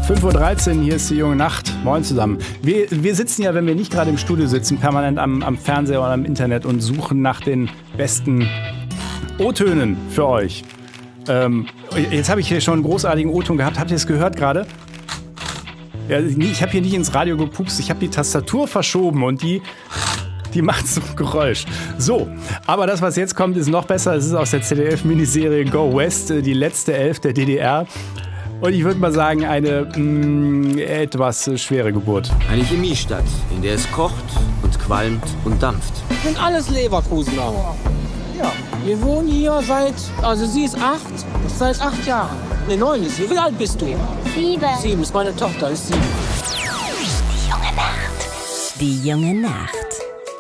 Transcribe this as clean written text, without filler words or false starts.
5:13 Uhr, hier ist die junge Nacht. Moin zusammen. Wir sitzen ja, wenn wir nicht gerade im Studio sitzen, permanent am Fernseher oder am Internet und suchen nach den besten O-Tönen für euch. Jetzt habe ich hier schon einen großartigen O-Ton gehabt. Habt ihr es gehört gerade? Ja, ich habe hier nicht ins Radio gepupst, ich habe die Tastatur verschoben und die macht so ein Geräusch. So, aber das, was jetzt kommt, ist noch besser. Es ist aus der ZDF-Miniserie Go West, die letzte Elf der DDR. Und ich würde mal sagen, eine etwas schwere Geburt. Eine Chemiestadt, in der es kocht und qualmt und dampft. Das sind alles Leverkusener. Ja. Wir wohnen hier also sie ist 8, seit 8 Jahren. Ne, 9 ist sie. Wie alt bist du? 7. 7 ist meine Tochter, ist 7. Die junge Nacht.